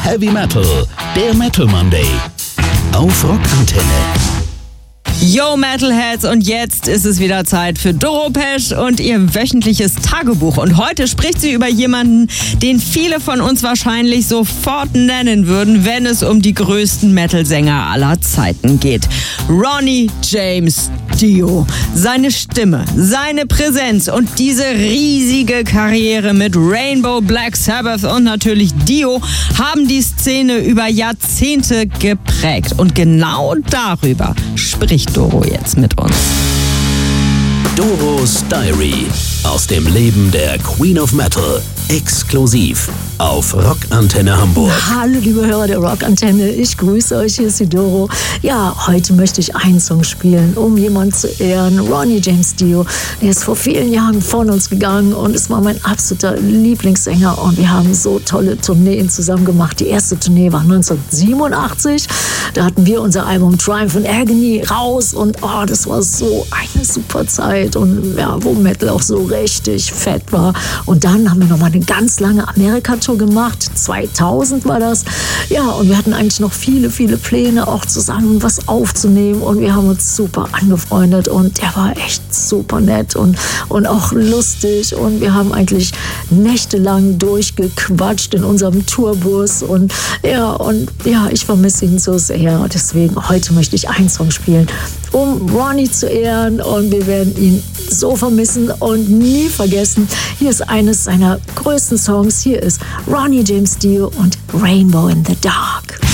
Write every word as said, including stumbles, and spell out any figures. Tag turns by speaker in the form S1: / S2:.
S1: Heavy Metal, der Metal Monday. Auf Rockantenne.
S2: Yo Metalheads, und jetzt ist es wieder Zeit für Doro Pesch und ihr wöchentliches Tagebuch. Und heute spricht sie über jemanden, den viele von uns wahrscheinlich sofort nennen würden, wenn es um die größten Metal-Sänger aller Zeiten geht. Ronnie James Dio. Seine Stimme, seine Präsenz und diese riesige Karriere mit Rainbow, Black Sabbath und natürlich Dio haben die Szene über Jahrzehnte geprägt. Und genau darüber spricht Doro jetzt mit uns.
S1: Doros Diary aus dem Leben der Queen of Metal. Exklusiv auf Rockantenne Hamburg.
S3: Hallo liebe Hörer der Rockantenne, ich grüße euch, hier ist die Doro. Ja, heute möchte ich einen Song spielen, um jemanden zu ehren. Ronnie James Dio, der ist vor vielen Jahren von uns gegangen und es war mein absoluter Lieblingssänger und wir haben so tolle Tourneen zusammen gemacht. Die erste Tournee war neunzehnhundertsiebenundachtzig, da hatten wir unser Album Triumph and Agony raus und oh, das war so eine super Zeit und ja, wo Metal auch so richtig fett war. Und dann haben wir nochmal eine ganz lange Amerika-Tour gemacht, zweitausend war das. Ja, und wir hatten eigentlich noch viele, viele Pläne, auch zusammen was aufzunehmen und wir haben uns super angefreundet und er war echt super nett und, und auch lustig und wir haben eigentlich nächtelang durchgequatscht in unserem Tourbus und ja, und ja, ich vermisse ihn so sehr. Deswegen heute möchte ich einen Song spielen, um Ronnie zu ehren und wir werden ihn so vermissen und nie vergessen. Hier ist eines seiner größten Songs. Hier ist Ronnie James Dio und Rainbow in the Dark.